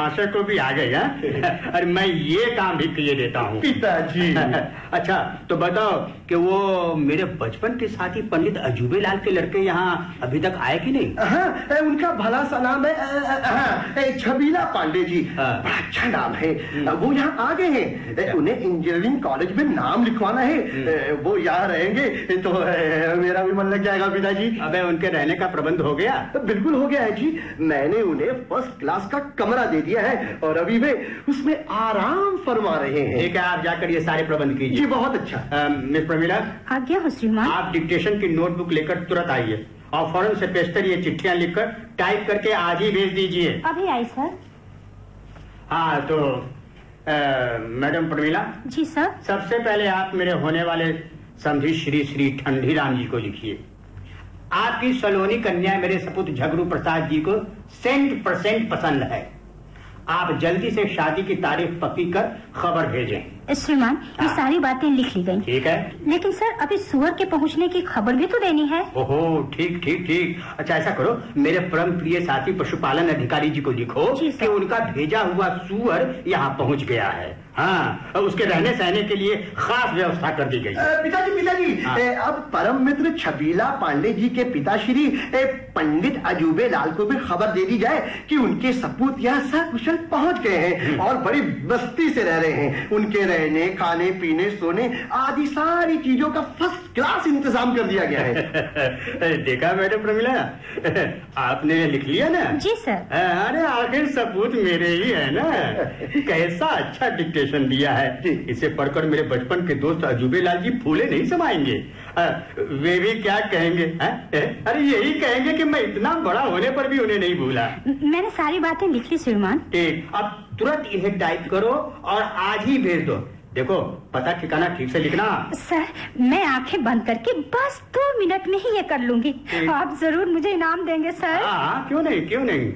Master को भी आ गई है। अरे मैं ये काम भी किए देता हूँ पिताजी। अच्छा तो बताओ कि वो मेरे बचपन के साथी पंडित अजूबे लाल के लड़के यहाँ अभी तक आए कि नहीं? हाँ, उनका भला सा नाम है छबीला पांडे जी। बड़ा अच्छा नाम है। वो यहाँ आ गए हैं। उन्हें इंजीनियरिंग कॉलेज में नाम लिखवाना है। वो यहाँ रहेंगे तो मेरा भी मन लग जाएगा पिताजी। अबे उनके रहने का प्रबंध हो गया? बिल्कुल हो गया है जी। मैंने उन्हें फर्स्ट क्लास का कमरा दे दिया है और अभी वे उसमें आराम फरमा रहे हैं। ठीक है, आप जाकर ये सारे प्रबंध कीजिए। जी बहुत अच्छा। मिस प्रमीला, आज्ञा हो श्रीमान। आप डिक्टेशन की नोटबुक लेकर तुरंत आइए और फौरन से पेस्टर ये चिट्ठियां लिखकर टाइप करके आज ही भेज दीजिए। अभी आई सर। हाँ तो मैडम प्रमीला। जी सर। सबसे पहले आप मेरे होने वाले समधी श्री श्री ठंडीराम जी को लिखिए। आपकी सलोनी कन्या मेरे सपूत झगरू प्रसाद जी को 100% पसंद है। आप जल्दी से शादी की तारीख पक्की कर खबर भेजें। श्रीमान ये सारी बातें लिख ली गई। ठीक है, लेकिन सर अभी सुअर के पहुंचने की खबर भी तो देनी है। ओहो ठीक ठीक ठीक। अच्छा ऐसा करो, मेरे परम प्रिय साथी पशुपालन अधिकारी जी को लिखो कि उनका भेजा हुआ सुअर यहाँ पहुँच गया है। हाँ, उसके रहने सहने के लिए खास व्यवस्था कर दी गई। पिताजी अब परम मित्र छबीला पांडे जी के पिताश्री पंडित अजूबे लाल को भी खबर दे दी जाए कि उनके सपूत यहाँ सकुशल पहुँच गए हैं और बड़ी मस्ती से रह रहे हैं। उनके रहने खाने पीने सोने आदि सारी चीजों का फर्स्ट क्लास इंतजाम कर दिया गया है। देखा मैडम प्रमिला, आपने लिख लिया ना? जी सर। अरे आखिर सपूत मेरे ही है ना। कैसा अच्छा डिक्टेशन दिया है। इसे पढ़कर मेरे बचपन के दोस्त अजूबे लाल जी फूले नहीं समाएंगे। वे भी क्या कहेंगे? अरे यही कहेंगे कि मैं इतना बड़ा होने पर भी उन्हें नहीं भूला। मैंने सारी बातें लिख ली श्रीमान। ठीक, अब तुरंत इन्हें टाइप करो और आज ही भेज दो। देखो पता ठिकाना ठीक से लिखना। सर मैं आंखें बंद करके बस 2 मिनट में ही ये कर लूंगी। आप जरूर मुझे इनाम देंगे सर। हाँ क्यों नहीं क्यों नहीं।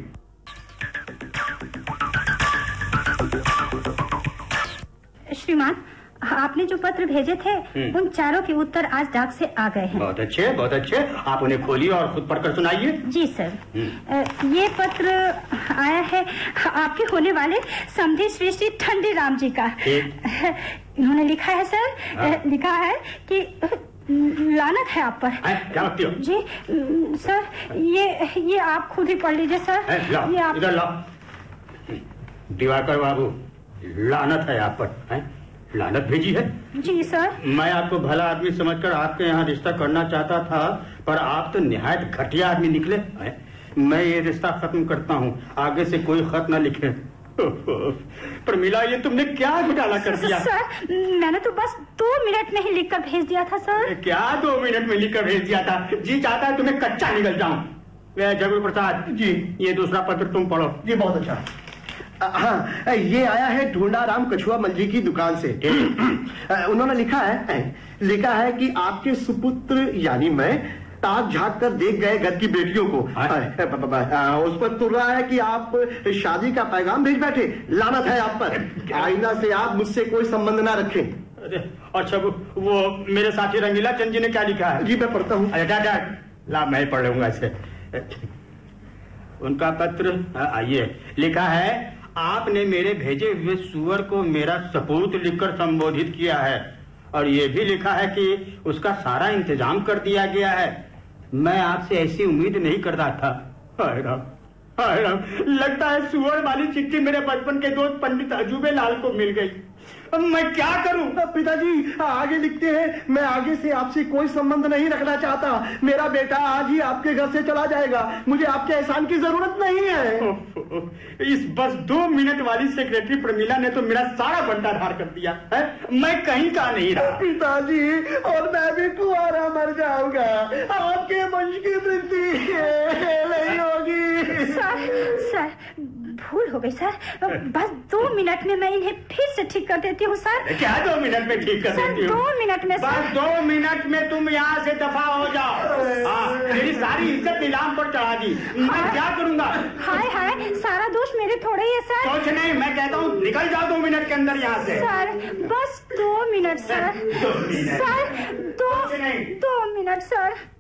श्रीमान आपने जो पत्र भेजे थे उन चारों के उत्तर आज डाक से आ गए हैं। बहुत अच्छे बहुत अच्छे। आप उन्हें खोलिए और खुद पढ़कर सुनाइए। जी सर। ये पत्र आया है आपके होने वाले समधी श्री श्री ठंडीराम जी का। इन्होंने लिखा है सर, लिखा है कि लानत है आप पर। क्या लगती हो? जी सर ये आप खुद ही पढ़ लीजिए सर। ये आप इधर लाओ। दिवाकर बाबू, लानत है आप पर। लानत भेजी है? जी सर। मैं आपको भला आदमी समझकर आपके यहाँ रिश्ता करना चाहता था, पर आप तो निहायत घटिया आदमी निकले। मैं ये रिश्ता खत्म करता हूँ, आगे से कोई खत न लिखे। प्रमिला ये तुमने क्या घोटाला कर दिया? सर मैंने तो बस 2 मिनट में ही लिखकर भेज दिया था सर। क्या 2 मिनट में लिखकर भेज दिया था? जी चाहता है तुम्हें कच्चा निकल जाऊं। झगड़ू प्रसाद जी, ये दूसरा पत्र तुम पढ़ो। जी बहुत अच्छा। हाँ ये आया है ढूंढाराम कछुआ मल जी की दुकान से। उन्होंने लिखा है कि आपके सुपुत्र यानी मैं ताक झाँक कर देख गए घर की बेटियों को। उस पर तुर रहा है कि आप शादी का पैगाम भेज बैठे। लानत है आप पर। आईना से आप मुझसे कोई संबंध ना रखें। अच्छा वो मेरे साथी रंगीला चंद जी ने क्या लिखा है? जी मैं पढ़ता हूँ। ला मैं पढ़ लूंगा इसे। उनका पत्र आइए। लिखा है, आपने मेरे भेजे हुए सुअर को मेरा सपूत लिखकर संबोधित किया है और ये भी लिखा है कि उसका सारा इंतजाम कर दिया गया है। मैं आपसे ऐसी उम्मीद नहीं करता था। हाय राम, लगता है सुअर वाली चिट्ठी मेरे बचपन के दोस्त पंडित अजूबे लाल को मिल गई। अब मैं क्या करूं? पिताजी आगे लिखते हैं, मैं आगे से आपसे कोई संबंध नहीं रखना चाहता। मेरा बेटा आज ही आपके घर से चला जाएगा। मुझे आपके एहसान की जरूरत नहीं है। इस बस 2 मिनट वाली सेक्रेटरी प्रमिला ने तो मेरा सारा बंटाधार कर दिया है। मैं कहीं का नहीं रहा। पिताजी और मैं भी कुंवारा मर जाऊंगा। आपके वंश की वृद्धि नहीं होगी। सर भूल हो गई सर। बस 2 मिनट में मैं इन्हें फिर से ठीक कर देती हूँ सर। क्या 2 मिनट में ठीक कर देती हूँ? 2 मिनट में बस 2 मिनट में तुम यहाँ से दफा हो जाओ। मेरी सारी इज्जत नीलाम पर चढ़ा दी। मैं क्या करूँगा? हाय सारा दोष मेरे थोड़े ही है सर। कुछ नहीं, मैं कहता हूँ निकल जाओ 2 मिनट के अंदर यहाँ से। सर बस 2 minute sir. 2 minute sir 2 minute sir.